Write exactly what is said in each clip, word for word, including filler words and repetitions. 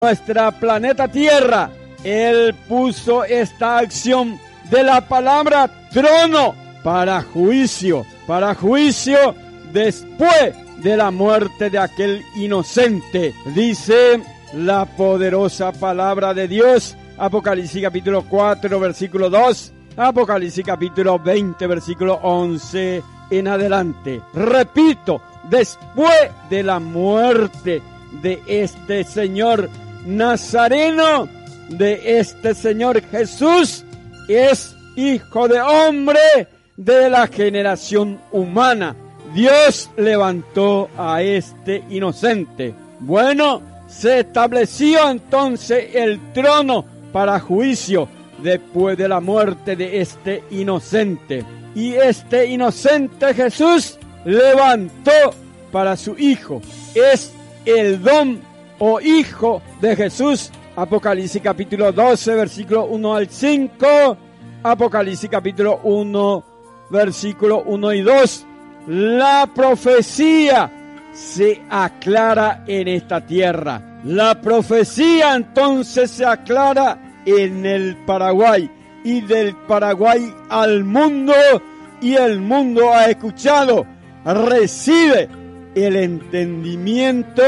nuestra planeta Tierra, Él puso esta acción de la palabra trono para juicio, para juicio después de la muerte de aquel inocente. Dice la poderosa palabra de Dios, Apocalipsis capítulo cuatro, versículo dos, Apocalipsis capítulo veinte, versículo once en adelante. Repito, después de la muerte de este Señor Nazareno, de este Señor Jesús, es hijo de hombre de la generación humana. Dios levantó a este inocente. Bueno, se estableció entonces el trono para juicio después de la muerte de este inocente. Y este inocente Jesús levantó para su hijo. Es el don o hijo de Jesús. Apocalipsis capítulo doce, versículo uno al cinco. Apocalipsis capítulo uno, versículo uno y dos. La profecía se aclara en esta tierra. La profecía entonces se aclara en el Paraguay, y del Paraguay al mundo, y el mundo ha escuchado, recibe el entendimiento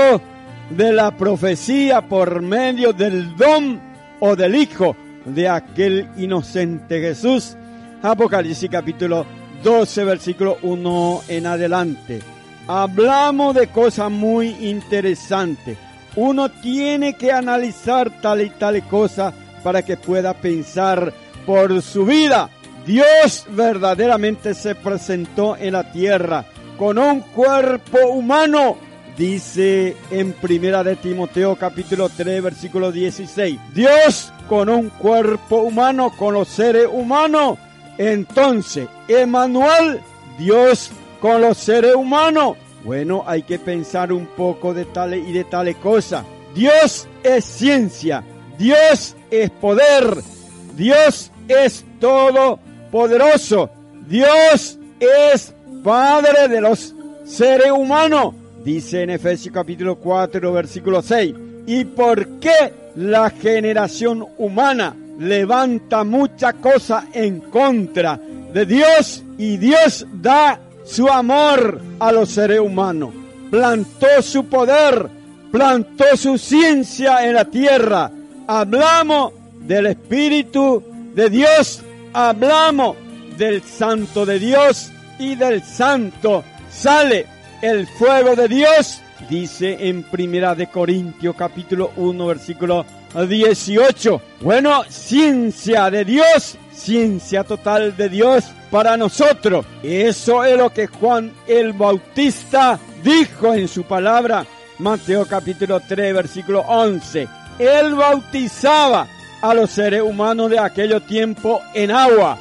de la profecía por medio del don o del hijo de aquel inocente Jesús. Apocalipsis capítulo doce, versículo uno en adelante. Hablamos de cosas muy interesantes. Uno tiene que analizar tal y tal cosa para que pueda pensar por su vida. Dios verdaderamente se presentó en la tierra con un cuerpo humano. Dice en Primera de Timoteo capítulo tres, versículo dieciséis. Dios con un cuerpo humano, con los seres humanos. Entonces, Emmanuel, Dios con los seres humanos. Bueno, hay que pensar un poco de tales y de tales cosas. Dios es ciencia, Dios es poder, Dios es todopoderoso, Dios es Padre de los seres humanos. Dice en Efesios capítulo cuatro, versículo seis. ¿Y por qué la generación humana levanta muchas cosas en contra de Dios? Y Dios da su amor a los seres humanos. Plantó su poder, plantó su ciencia en la tierra. Hablamos del Espíritu de Dios, hablamos del Santo de Dios, y del Santo sale el fuego de Dios. Dice en Primera de Corintios capítulo uno, versículo dieciocho. Bueno, ciencia de Dios, ciencia total de Dios para nosotros. Eso es lo que Juan el Bautista dijo en su palabra, Mateo capítulo tres, versículo once. Él bautizaba a los seres humanos de aquellos tiempos en agua.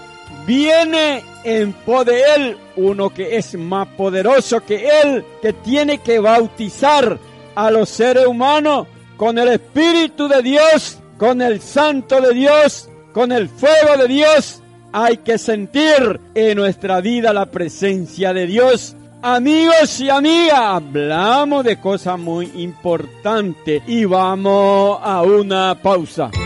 Viene en pos de él uno que es más poderoso que él, que tiene que bautizar a los seres humanos con el Espíritu de Dios, con el Santo de Dios, con el fuego de Dios. Hay que sentir en nuestra vida la presencia de Dios. Amigos y amigas, hablamos de cosas muy importantes y vamos a una pausa.